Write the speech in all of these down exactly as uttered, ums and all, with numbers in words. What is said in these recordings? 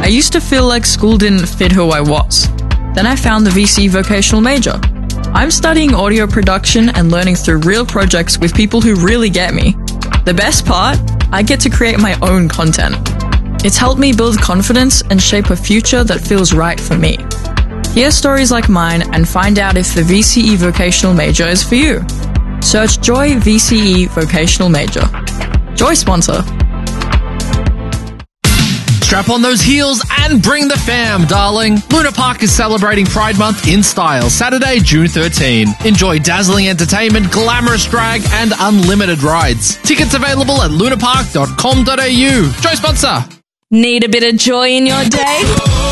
I used to feel like school didn't fit who I was. Then I found the V C E vocational major. I'm studying audio production and learning through real projects with people who really get me. The best part? I get to create my own content. It's helped me build confidence and shape a future that feels right for me. Hear stories like mine and find out if the V C E vocational major is for you. Search Joy V C E vocational major. Joy sponsor. Strap on those heels and bring the fam, darling. Luna Park is celebrating Pride Month in style, Saturday, June thirteenth. Enjoy dazzling entertainment, glamorous drag, and unlimited rides. Tickets available at lunapark dot com dot a u. Joy sponsor. Need a bit of joy in your day?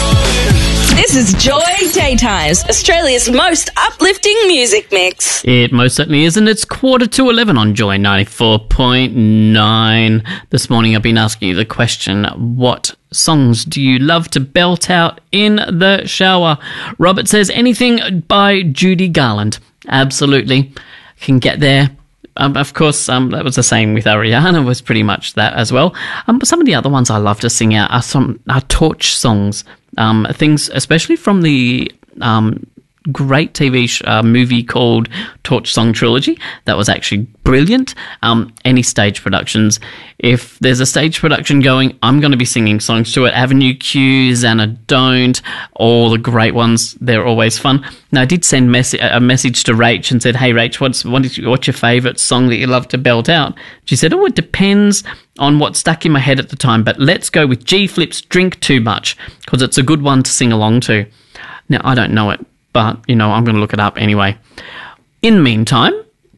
This is Joy Daytimes, Australia's most uplifting music mix. It most certainly is, and it's quarter to eleven on Joy ninety-four point nine. This morning I've been asking you the question, what songs do you love to belt out in the shower? Robert says anything by Judy Garland. Absolutely. Can get there. Um, of course, um, that was the same with Ariana, was pretty much that as well. Um, but some of the other ones I love to sing out are some are torch songs. Um, things, especially from the um, great T V sh- uh, movie called Torch Song Trilogy. That was actually brilliant. Um, any stage productions. If there's a stage production going, I'm going to be singing songs to it. Avenue Q, Xana Don't, all the great ones. They're always fun. Now, I did send mes- a message to Rach and said, hey, Rach, what's, what is, what's your favourite song that you love to belt out? She said, oh, it depends on what stuck in my head at the time, but let's go with G Flip's Drink Too Much, because it's a good one to sing along to. Now, I don't know it, but, you know, I'm going to look it up anyway. In the meantime,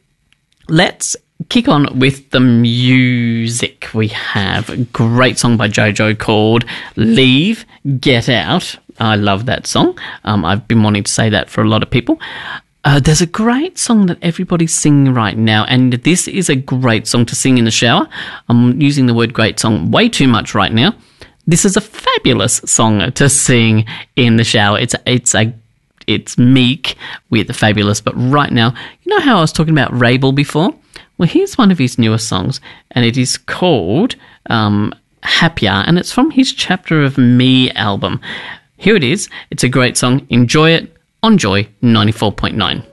let's kick on with the music. We have a great song by JoJo called Leave, Get Out. I love that song. Um, I've been wanting to say that for a lot of people. Uh, there's a great song that everybody's singing right now, and this is a great song to sing in the shower. I'm using the word great song way too much right now. This is a fabulous song to sing in the shower. It's a, it's a it's meek with fabulous, but right now, you know how I was talking about Rabel before? Well, here's one of his newest songs, and it is called um, Happier, and it's from his Chapter of Me album. Here it is. It's a great song. Enjoy it on Joy ninety-four point nine.